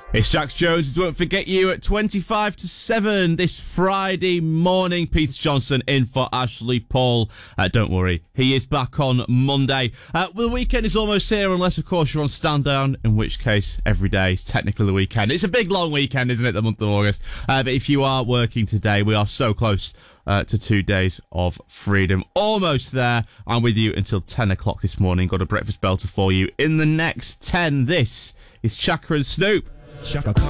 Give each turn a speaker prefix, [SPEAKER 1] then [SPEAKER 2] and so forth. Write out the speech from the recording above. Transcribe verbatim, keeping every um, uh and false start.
[SPEAKER 1] It's Jax Jones. Won't forget you at twenty-five to seven this Friday morning. Peter Johnson in for Ashley Paul. Uh, don't worry, he is back on Monday. Uh, well, the weekend is almost here, unless, of course, you're on stand down, in which case every day is technically the weekend. It's a big, long weekend, isn't it, the month of August? Uh, but if you are working today, we are so close uh, to two days of freedom. Almost there. I'm with you until ten o'clock this morning. Got a breakfast belter for you in the next ten. This is Chaka and Snoop.
[SPEAKER 2] Chaka